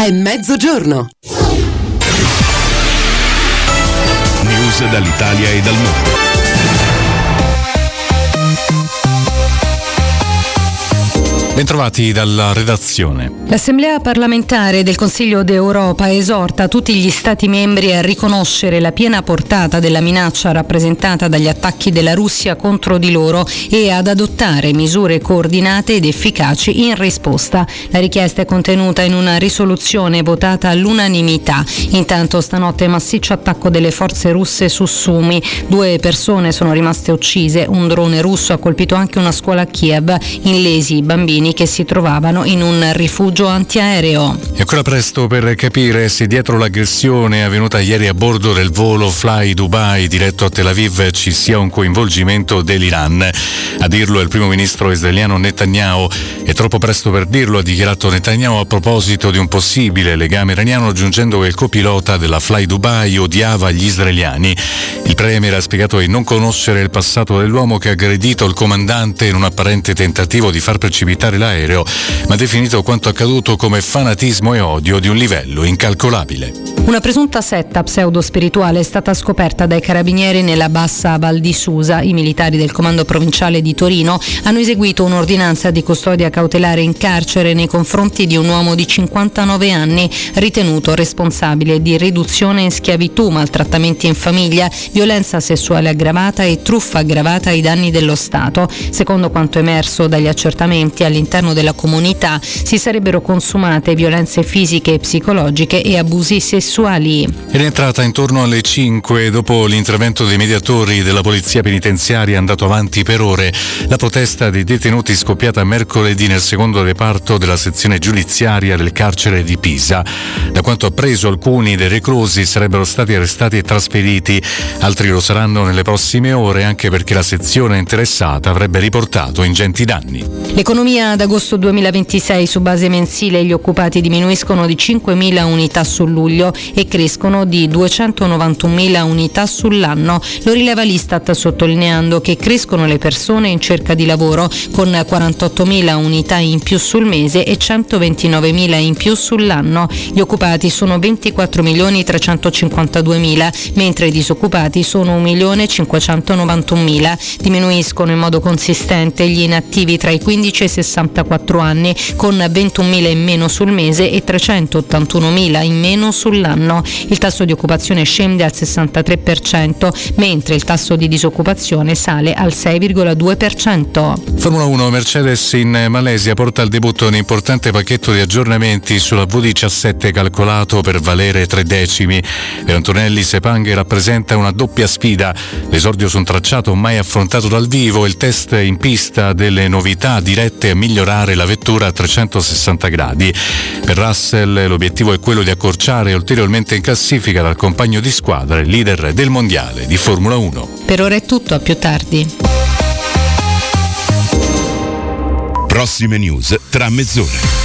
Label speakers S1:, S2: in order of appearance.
S1: È mezzogiorno.
S2: News dall'Italia e dal mondo. Bentrovati dalla redazione.
S3: L'Assemblea parlamentare del Consiglio d'Europa esorta tutti gli Stati membri a riconoscere la piena portata della minaccia rappresentata dagli attacchi della Russia contro di loro e ad adottare misure coordinate ed efficaci in risposta. La richiesta è contenuta in una risoluzione votata all'unanimità. Intanto stanotte massiccio attacco delle forze russe su Sumi. 2 persone sono rimaste uccise. Un drone russo ha colpito anche una scuola a Kiev. Illesi i bambini che si trovavano in un rifugio antiaereo.
S2: È ancora presto per capire se dietro l'aggressione avvenuta ieri a bordo del volo Fly Dubai diretto a Tel Aviv ci sia un coinvolgimento dell'Iran. A dirlo è il primo ministro israeliano Netanyahu. È troppo presto per dirlo, ha dichiarato Netanyahu a proposito di un possibile legame iraniano, aggiungendo che il copilota della Fly Dubai odiava gli israeliani. Il premier ha spiegato di non conoscere il passato dell'uomo che ha aggredito il comandante in un apparente tentativo di far precipitare l'aereo, ma ha definito quanto accaduto come fanatismo e odio di un livello incalcolabile.
S3: Una presunta setta pseudo-spirituale è stata scoperta dai carabinieri nella bassa Val di Susa. I militari del comando provinciale di Torino hanno eseguito un'ordinanza di custodia cautelare in carcere nei confronti di un uomo di 59 anni ritenuto responsabile di riduzione in schiavitù, maltrattamenti in famiglia, violenza sessuale aggravata e truffa aggravata ai danni dello Stato. Secondo quanto emerso dagli accertamenti, all'interno della comunità si sarebbero consumate violenze fisiche e psicologiche e abusi sessuali.
S2: È entrata intorno alle 5 dopo l'intervento dei mediatori della polizia penitenziaria andato avanti per ore. La protesta dei detenuti scoppiata mercoledì nel secondo reparto della sezione giudiziaria del carcere di Pisa. Da quanto appreso, alcuni dei reclusi sarebbero stati arrestati e trasferiti, altri lo saranno nelle prossime ore, anche perché la sezione interessata avrebbe riportato ingenti danni.
S3: L'economia ad agosto 2026 su base mensile gli occupati diminuiscono di 5.000 unità su luglio e crescono di 291.000 unità sull'anno. Lo rileva l'Istat sottolineando che crescono le persone in cerca di lavoro con 48.000 unità in più sul mese e 129.000 in più sull'anno. Gli occupati sono 24.352.000 mentre i disoccupati sono 1.591.000. Diminuiscono in modo consistente gli inattivi tra i 15 e i 64 anni con 21.000 in meno sul mese e 381.000 in meno sull'anno. Il tasso di occupazione scende al 63%, mentre il tasso di disoccupazione sale al 6,2%.
S2: Formula 1, Mercedes in Malesia porta al debutto un importante pacchetto di aggiornamenti sulla V17 calcolato per valere 3 decimi. Per Antonelli Sepang rappresenta una doppia sfida, l'esordio su un tracciato mai affrontato dal vivo e il test in pista delle novità dirette a migliorare la vettura a 360 gradi. Per Russell l'obiettivo è quello di accorciare ulteriormente in classifica dal compagno di squadra, il leader del mondiale di Formula 1.
S3: Per ora è tutto, a più tardi.
S2: Prossime news tra mezz'ora.